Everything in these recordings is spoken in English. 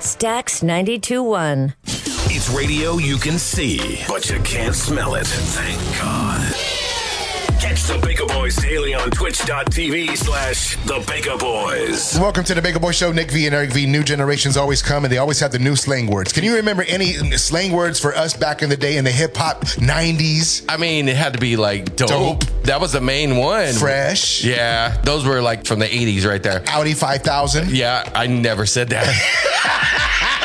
Stax 92.1. It's radio you can see, but you can't smell it. Thank God. Catch the Baker Boys daily on twitch.tv/The Baker Boys. Welcome to the Baker Boys Show. Nick V and Eric V. New generations always come, and they always have the new slang words. Can you remember any slang words for us back in the day in the hip-hop 90s? I mean, it had to be like dope. That was the main one. Fresh. Yeah, those were like from the 80s right there. Audi 5000. Yeah, I never said that.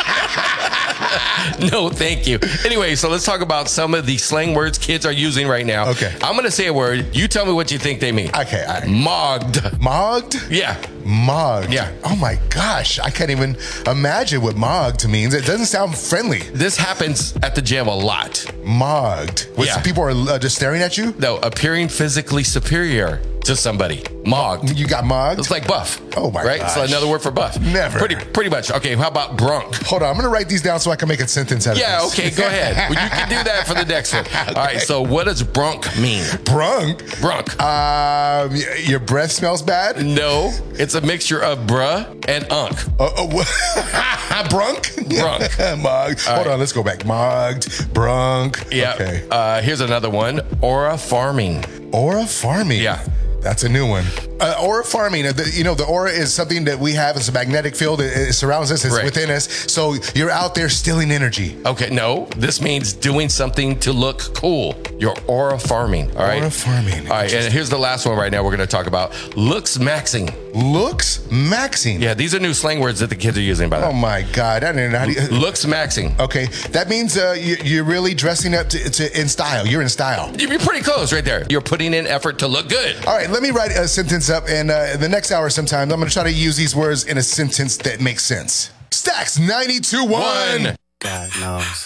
No, thank you. Anyway, so let's talk about some of the slang words kids are using right now. Okay. I'm going to say a word. You tell me what you think they mean. Okay, all right. Mogged. Mogged? Yeah. Mogged. Yeah. Oh my gosh, I can't even imagine what mogged means. It doesn't sound friendly. This happens at the gym a lot. Mogged. Yeah. People are just staring at you? No, appearing physically superior to somebody. Mogged. You got mogged? It's like buff. Oh my right? gosh. So another word for buff. Never. Pretty much. Okay, how about brunk? Hold on, I'm going to write these down so I can make a sentence out of Yeah, this. okay, go ahead. Well, you can do that for the next one. All right, so what does brunk mean? Brunk? Brunk. Your breath smells bad? No, it's a mixture of bruh and unk. Brunk? Brunk. Mogged. Hold on, let's go back. Mogged, brunk. Yeah. Okay. Here's another one. Aura farming. Aura farming. Yeah. That's a new one. Aura farming, the aura is something that we have. It's a magnetic field. It surrounds us. It's Right. within us. So you're out there stealing energy. Okay, no, this means doing something to look cool. You're aura farming, all right? Aura farming. All right, and here's the last one right now we're going to talk about. Looks maxing. Looks maxing. Yeah, these are new slang words that the kids are using, by the Oh way. my God. I didn't know how do you... Looks maxing. Okay, that means you're really dressing up to in style. You're in style. You're pretty close right there. You're putting in effort to look good. All right, let me write a sentence up, and the next hour sometime, I'm going to try to use these words in a sentence that makes sense. Stax 92.1. God knows.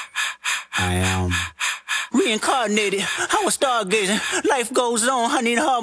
I am reincarnated. I was stargazing. Life goes on. I need her.